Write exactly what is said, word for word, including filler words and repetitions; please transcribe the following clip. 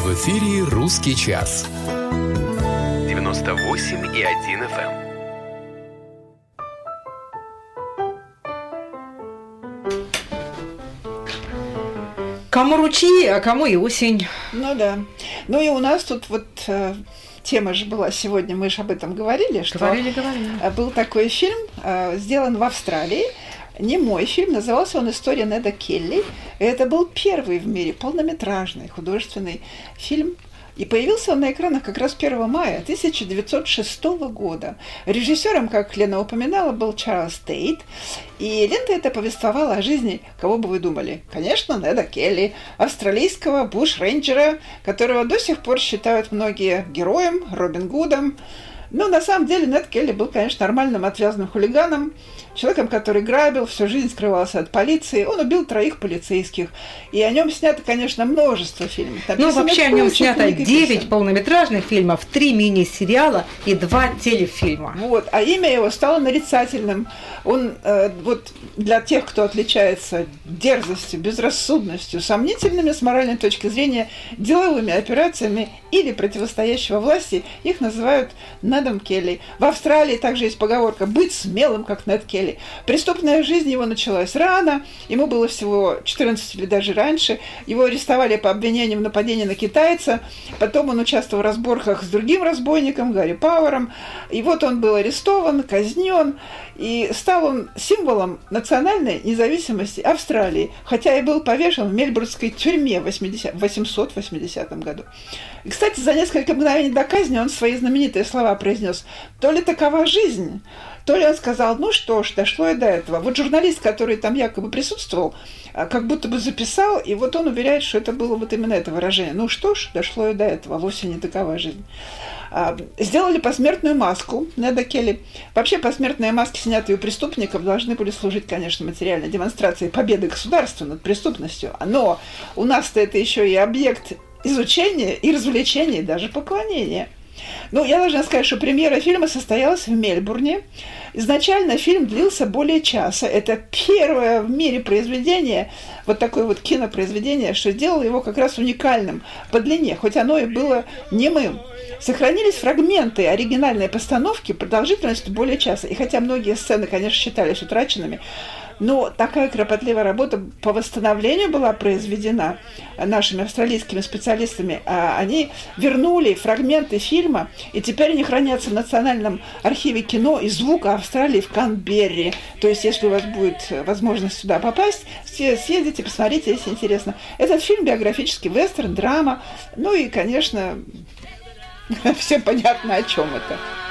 В эфире «Русский час». девяносто восемь и один эф эм. Кому ручьи, а кому и осень. Ну да. Ну и у нас тут вот э, тема же была сегодня, мы же об этом говорили, что Говорили, говорили. был такой фильм, э, сделан в Австралии. Немой фильм, назывался он «История Неда Келли». Это был первый в мире полнометражный художественный фильм. И появился он на экранах как раз первого мая тысяча девятьсот шестого года. Режиссером, как Лена упоминала, был Чарльз Тейт. И лента эта повествовала о жизни, кого бы вы думали? Конечно, Неда Келли, австралийского буш-рейнджера, которого до сих пор считают многие героем, Робин Гудом. Но на самом деле Нед Келли был, конечно, нормальным отвязным хулиганом, человеком, который грабил, всю жизнь скрывался от полиции. Он убил троих полицейских. И о нем снято, конечно, множество фильмов. Ну, вообще о нем снято девять полнометражных фильмов, три мини-сериала и два телефильма. Вот. А имя его стало нарицательным. Он, э, вот для тех, кто отличается дерзостью, безрассудностью, сомнительными с моральной точки зрения деловыми операциями или противостоящего власти, их называют Недом Келли. В Австралии также есть поговорка «быть смелым, как Нед Келли». Преступная жизнь его началась рано, ему было всего четырнадцать или даже раньше. Его арестовали по обвинению в нападении на китайца, потом он участвовал в разборках с другим разбойником, Гарри Пауэром. И вот он был арестован, казнен, и стал он символом национальной независимости Австралии, хотя и был повешен в мельбурнской тюрьме в восемьсот восьмидесятом году. И, кстати, за несколько мгновений до казни он свои знаменитые слова произнес: «То ли такова жизнь, то ли он сказал, ну что ж, дошло и до этого». Вот журналист, который там якобы присутствовал, как будто бы записал, и вот он уверяет, что это было вот именно это выражение. Ну что ж, дошло и до этого, вовсе не такова жизнь. Сделали посмертную маску Неда Келли. Вообще посмертные маски, снятые у преступников, должны были служить, конечно, материальной демонстрацией победы государства над преступностью. Но у нас-то это еще и объект изучения и развлечения, и даже поклонения. Ну, я должна сказать, что премьера фильма состоялась в Мельбурне. Изначально фильм длился более часа. Это первое в мире произведение, вот такое вот кинопроизведение, что сделало его как раз уникальным по длине, хоть оно и было немым. Сохранились фрагменты оригинальной постановки продолжительностью более часа. И хотя многие сцены, конечно, считались утраченными, но такая кропотливая работа по восстановлению была произведена нашими австралийскими специалистами. Они вернули фрагменты фильма, и теперь они хранятся в Национальном архиве кино и звука Австралии в Канберре. То есть, если у вас будет возможность сюда попасть, съездите, посмотрите, если интересно. Этот фильм биографический вестерн, драма. Ну и, конечно, всем понятно, о чем это.